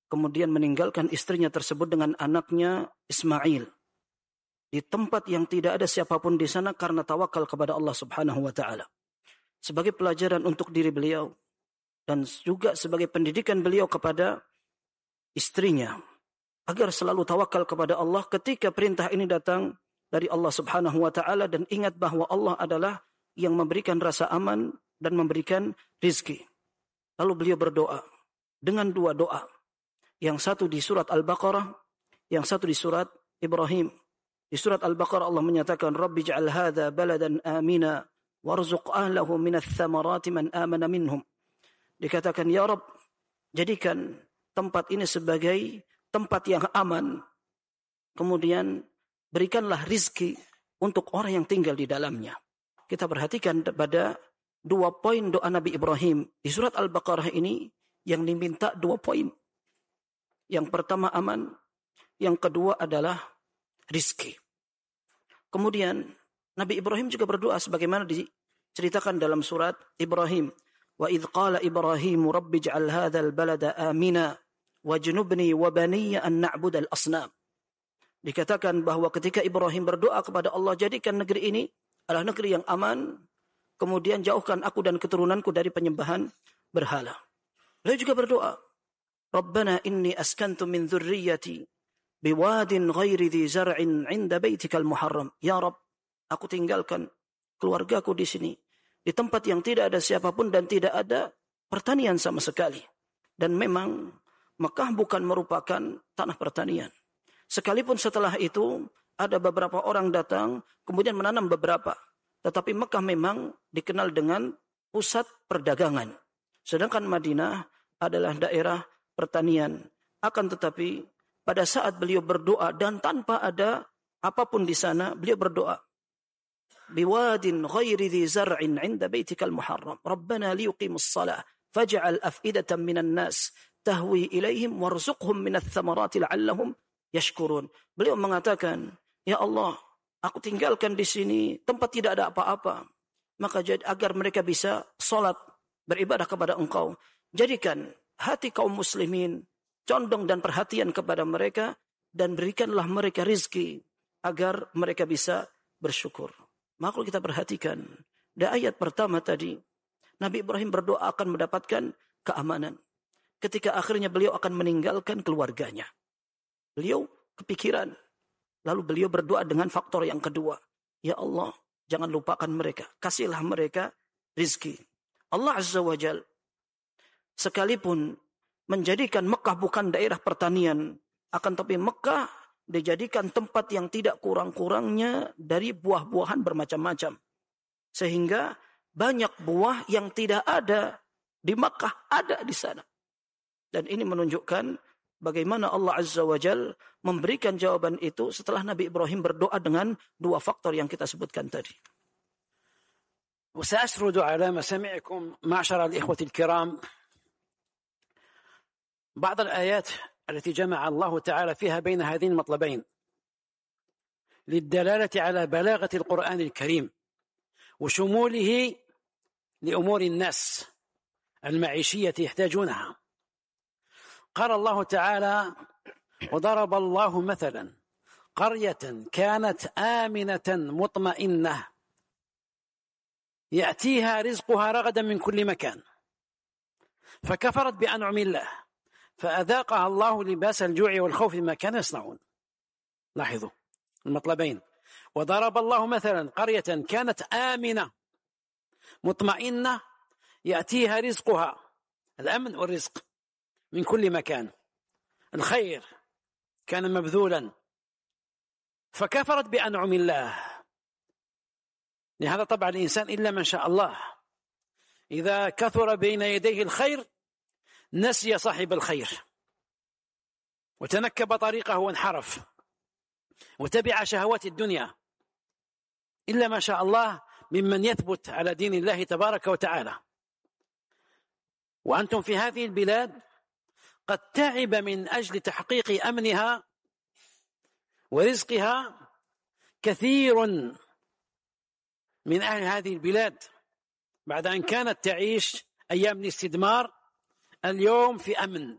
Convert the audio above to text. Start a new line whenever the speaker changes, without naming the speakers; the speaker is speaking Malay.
kemudian meninggalkan istrinya tersebut dengan anaknya Ismail di tempat yang tidak ada siapapun di sana karena tawakal kepada Allah Subhanahu wa taala. Sebagai pelajaran untuk diri beliau dan juga sebagai pendidikan beliau kepada istrinya agar selalu tawakal kepada Allah ketika perintah ini datang dari Allah Subhanahu wa taala, dan ingat bahwa Allah adalah yang memberikan rasa aman dan memberikan rizki. Lalu beliau berdoa dengan dua doa. Yang satu di surat Al-Baqarah, yang satu di surat Ibrahim. Di surat Al-Baqarah Allah menyatakan, Rabbi ja'al hadha baladan amina warzuq ahlahu minats thamarati man amana minhum. Dikatakan, ya Rabb, jadikan tempat ini sebagai tempat yang aman. Kemudian berikanlah rizki untuk orang yang tinggal di dalamnya. Kita perhatikan pada 2 poin doa Nabi Ibrahim. Di surat Al-Baqarah ini yang diminta 2 poin. Yang pertama aman, yang kedua adalah rizki. Kemudian Nabi Ibrahim juga berdoa sebagaimana diceritakan dalam surat Ibrahim. Wa idh qala Ibrahimu rabbi ij'al hadzal balada amina wajnubni wa baniya an na'budal asnam. Dikatakan bahwa ketika Ibrahim berdoa kepada Allah, jadikan negeri ini adalah negeri yang aman, kemudian jauhkan aku dan keturunanku dari penyembahan berhala. Beliau juga berdoa, Rabbana inni askantu min dzurriyyati biwadin ghairi dzi zar'in 'inda baitikal muharram. Ya Rabb, aku tinggalkan keluargaku di sini, di tempat yang tidak ada siapapun dan tidak ada pertanian sama sekali. Dan memang Mekah bukan merupakan tanah pertanian. Sekalipun setelah itu ada beberapa orang datang kemudian menanam beberapa. Tetapi Mekah memang dikenal dengan pusat perdagangan. Sedangkan Madinah adalah daerah pertanian. Akan tetapi pada saat beliau berdoa dan tanpa ada apapun di sana, beliau berdoa. Biwadin ghairi dzi zar'in 'inda baitikal muharram. Rabbana liyuqimus shalah faj'al af'idatan minan nas tahwi ilaihim warzuqhum minats thamarati la'allahum yashkurun. Beliau mengatakan, ya Allah, aku tinggalkan di sini tempat tidak ada apa-apa. Maka agar mereka bisa salat, beribadah kepada Engkau. Jadikan hati kaum muslimin condong dan perhatian kepada mereka dan berikanlah mereka rizki agar mereka bisa bersyukur. Maka kalau kita perhatikan dari ayat pertama tadi, Nabi Ibrahim berdoa akan mendapatkan keamanan. Ketika akhirnya beliau akan meninggalkan keluarganya. Beliau kepikiran. Lalu beliau berdoa dengan faktor yang kedua. Ya Allah, jangan lupakan mereka. Kasihlah mereka rizki. Allah Azza wa Jal, sekalipun menjadikan Mekah bukan daerah pertanian, akan tapi Mekah dijadikan tempat yang tidak kurang-kurangnya dari buah-buahan bermacam-macam. Sehingga banyak buah yang tidak ada di Mekah ada di sana. Dan ini menunjukkan bagaimana Allah Azza wa Jal memberikan jawaban itu setelah Nabi Ibrahim berdoa dengan 2 faktor yang kita sebutkan tadi.
وسأسرد على مسامعكم معشر الإخوة الكرام بعض الآيات التي جمع الله تعالى فيها بين هذين المطلبين للدلالة على بلاغة القرآن الكريم وشموله لأمور الناس المعيشية يحتاجونها. قال الله تعالى وضرب الله مثلا قرية كانت آمنة مطمئنة يأتيها رزقها رغدا من كل مكان فكفرت بأنعم الله فأذاقها الله لباس الجوع والخوف بما كانوا يصنعون. لاحظوا المطلبين. وضرب الله مثلا قرية كانت آمنة مطمئنة يأتيها رزقها الأمن والرزق من كل مكان، الخير كان مبذولا فكفرت بأنعم الله. لهذا طبعا الإنسان إلا من شاء الله إذا كثر بين يديه الخير نسي صاحب الخير وتنكب طريقه وانحرف وتبع شهوات الدنيا، إلا ما شاء الله ممن يثبت على دين الله تبارك وتعالى. وأنتم في هذه البلاد قد تعب من أجل تحقيق أمنها ورزقها كثير من أهل هذه البلاد بعد أن كانت تعيش أيام الاستدمار، اليوم في أمن